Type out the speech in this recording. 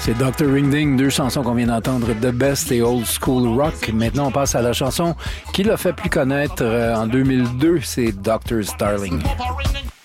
C'est Dr. Ring-Ding, deux chansons qu'on vient d'entendre, The Best et Old School Rock. Maintenant, on passe à la chanson qui l'a fait plus connaître en 2002, c'est Doctor's Darling.